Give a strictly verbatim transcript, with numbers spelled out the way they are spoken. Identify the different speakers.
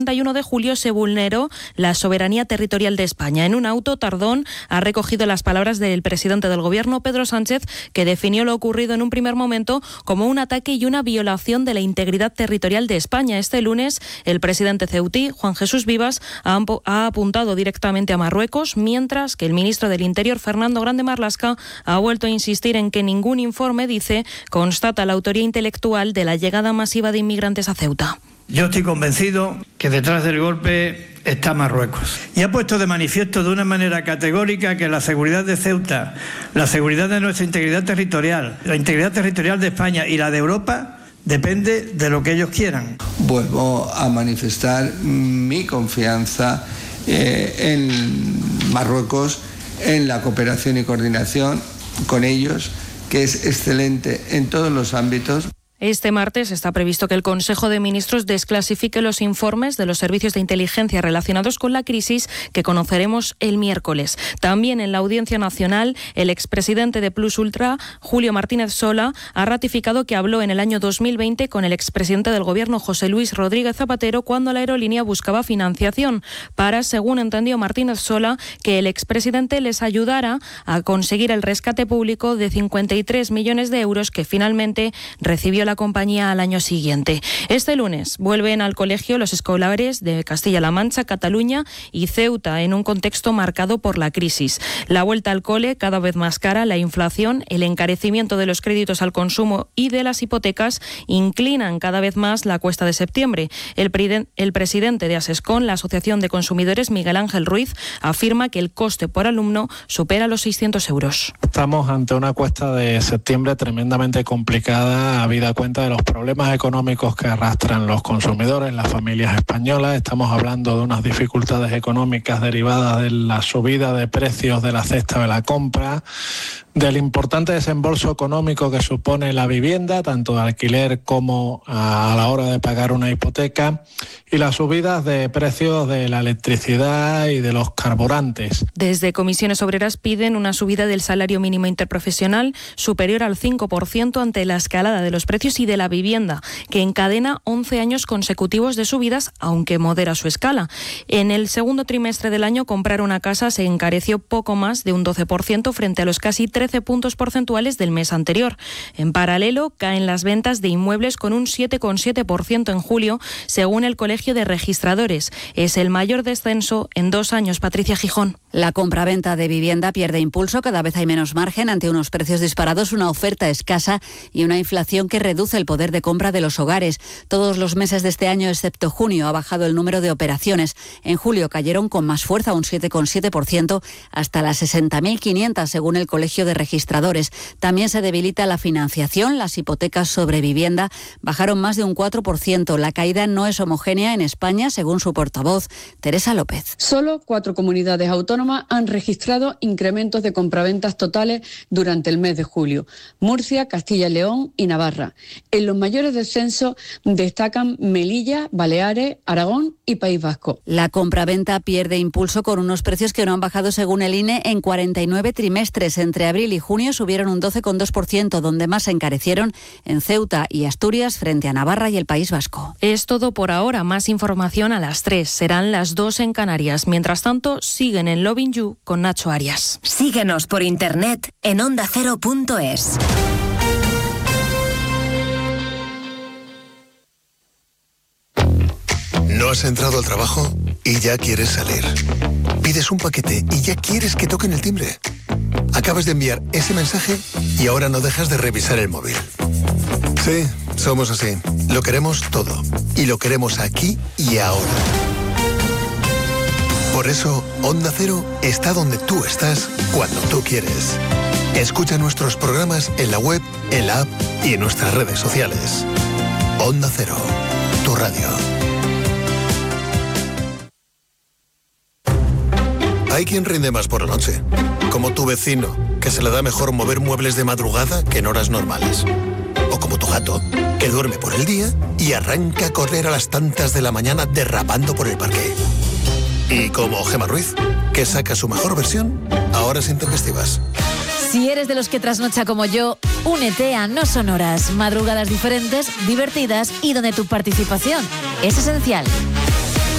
Speaker 1: treinta y uno de julio se vulneró la soberanía territorial de España. En un auto, Tardón ha recogido las palabras del presidente del Gobierno, Pedro Sánchez, que definió lo ocurrido en un primer momento como un ataque y una violación de la integridad territorial de España. Este lunes, el presidente ceutí, Juan Jesús Vivas, ha, ha apuntado directamente a Marruecos, mientras que el ministro del Interior, Fernando Grande Marlaska, ha vuelto a insistir en que ningún informe, dice, constata la autoría intelectual de la llegada masiva de inmigrantes a Ceuta.
Speaker 2: Yo estoy convencido que detrás del golpe está Marruecos. Y ha puesto de manifiesto de una manera categórica que la seguridad de Ceuta, la seguridad de nuestra integridad territorial, la integridad territorial de España y la de Europa depende de lo que ellos quieran.
Speaker 3: Vuelvo a manifestar mi confianza eh, en Marruecos, en la cooperación y coordinación con ellos, que es excelente en todos los ámbitos.
Speaker 1: Este martes está previsto que el Consejo de Ministros desclasifique los informes de los servicios de inteligencia relacionados con la crisis que conoceremos el miércoles. También en la Audiencia Nacional, el expresidente de Plus Ultra, Julio Martínez Sola, ha ratificado que habló en el año dos mil veinte con el expresidente del Gobierno, José Luis Rodríguez Zapatero, cuando la aerolínea buscaba financiación para, según entendió Martínez Sola, que el expresidente les ayudara a conseguir el rescate público de cincuenta y tres millones de euros que finalmente recibió la la compañía al año siguiente. Este lunes vuelven al colegio los escolares de Castilla-La Mancha, Cataluña y Ceuta en un contexto marcado por la crisis. La vuelta al cole cada vez más cara, la inflación, el encarecimiento de los créditos al consumo y de las hipotecas inclinan cada vez más la cuesta de septiembre. El, pre- el presidente de Asescon, la Asociación de Consumidores, Miguel Ángel Ruiz, afirma que el coste por alumno supera los seiscientos euros.
Speaker 4: Estamos ante una cuesta de septiembre tremendamente complicada, habida cuenta de los problemas económicos que arrastran los consumidores, las familias españolas. Estamos hablando de unas dificultades económicas derivadas de la subida de precios de la cesta de la compra, del importante desembolso económico que supone la vivienda, tanto de alquiler como a la hora de pagar una hipoteca, y las subidas de precios de la electricidad y de los carburantes.
Speaker 1: Desde Comisiones Obreras piden una subida del salario mínimo interprofesional superior al cinco por ciento ante la escalada de los precios y de la vivienda, que encadena once años consecutivos de subidas, aunque modera su escala. En el segundo trimestre del año, comprar una casa se encareció poco más de un doce por ciento frente a los casi trece puntos porcentuales del mes anterior. En paralelo, caen las ventas de inmuebles con un siete coma siete por ciento en julio, según el Colegio de Registradores. Es el mayor descenso en dos años. Patricia Gijón.
Speaker 5: La compraventa de vivienda pierde impulso, cada vez hay menos margen ante unos precios disparados, una oferta escasa y una inflación que reduce el poder de compra de los hogares. Todos los meses de este año, excepto junio, ha bajado el número de operaciones. En julio cayeron con más fuerza, un siete coma siete por ciento, hasta las sesenta mil quinientas, según el Colegio de Registradores. También se debilita la financiación. Las hipotecas sobre vivienda bajaron más de un cuatro por ciento. La caída no es homogénea en España, según su portavoz, Teresa López.
Speaker 6: Solo cuatro comunidades autónomas han registrado incrementos de compraventas totales durante el mes de julio: Murcia, Castilla y León y Navarra. En los mayores descensos destacan Melilla, Baleares, Aragón y País Vasco.
Speaker 5: La compraventa pierde impulso con unos precios que no han bajado, según el I N E, en cuarenta y nueve trimestres. Entre abril y junio subieron un doce coma dos por ciento, donde más se encarecieron en Ceuta y Asturias frente a Navarra y el País Vasco.
Speaker 1: Es todo por ahora. Más información a las tres. Serán las dos en Canarias. Mientras tanto, siguen en Loving You con Nacho Arias.
Speaker 7: Síguenos por internet en onda cero punto es.
Speaker 8: ¿No has entrado al trabajo y ya quieres salir? Pides un paquete y ya quieres que toquen el timbre. Acabas de enviar ese mensaje y ahora no dejas de revisar el móvil. Sí, somos así. Lo queremos todo. Y lo queremos aquí y ahora. Por eso, Onda Cero está donde tú estás, cuando tú quieres. Escucha nuestros programas en la web, en la app y en nuestras redes sociales. Onda Cero, tu radio. Hay quien rinde más por la noche, como tu vecino, que se le da mejor mover muebles de madrugada que en horas normales. O como tu gato, que duerme por el día y arranca a correr a las tantas de la mañana derrapando por el parque. Y como Gemma Ruiz, que saca su mejor versión a horas intempestivas.
Speaker 9: Si eres de los que trasnocha como yo, únete a No Son Horas, madrugadas diferentes, divertidas y donde tu participación es esencial.